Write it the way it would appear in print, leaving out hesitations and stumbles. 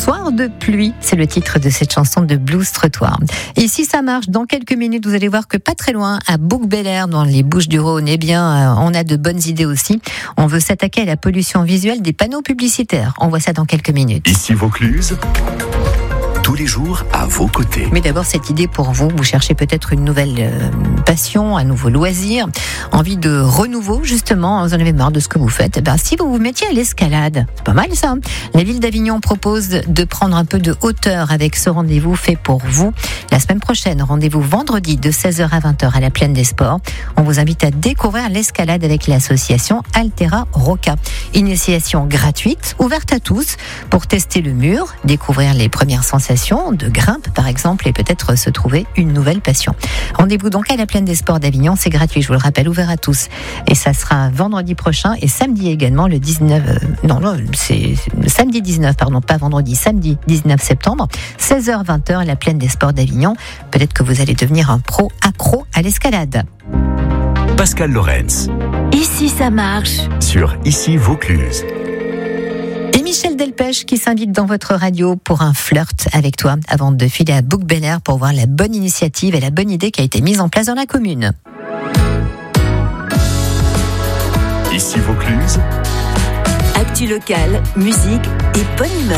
Soir de pluie, c'est le titre de cette chanson de Blues Trottoir. Et si ça marche, dans quelques minutes, vous allez voir que pas très loin, à Bouc-Bel-Air, dans les Bouches-du-Rhône, eh bien, on a de bonnes idées aussi. On veut s'attaquer à la pollution visuelle des panneaux publicitaires. On voit ça dans quelques minutes. Ici Vaucluse, tous les jours à vos côtés. Mais d'abord, cette idée pour vous, vous cherchez peut-être une nouvelle passion, un nouveau loisir, envie de renouveau, justement, vous en avez marre de ce que vous faites. Eh ben, si vous vous mettiez à l'escalade, c'est pas mal ça. La ville d'Avignon propose de prendre un peu de hauteur avec ce rendez-vous fait pour vous. La semaine prochaine, rendez-vous vendredi de 16h à 20h à la Plaine des Sports. On vous invite à découvrir l'escalade avec l'association Altera Roca. Initiation gratuite, ouverte à tous, pour tester le mur, découvrir les premières sensations de grimpe par exemple et peut-être se trouver une nouvelle passion. Rendez-vous donc à la Plaine des Sports d'Avignon, c'est gratuit, je vous le rappelle, ouvert à tous. Et ça sera vendredi prochain et samedi également le 19... c'est samedi 19, pardon, pas vendredi, samedi 19 septembre, 16h-20h à la Plaine des Sports d'Avignon. Peut-être que vous allez devenir un pro accro à l'escalade. Pascal Lorenz. Ici ça marche. Sur Ici Vaucluse. Et Michel Delpech qui s'invite dans votre radio pour un flirt avec toi avant de filer à Bouc-Bel-Air pour voir la bonne initiative et la bonne idée qui a été mise en place dans la commune. Ici Vaucluse. Actu locale, musique et bonne humeur.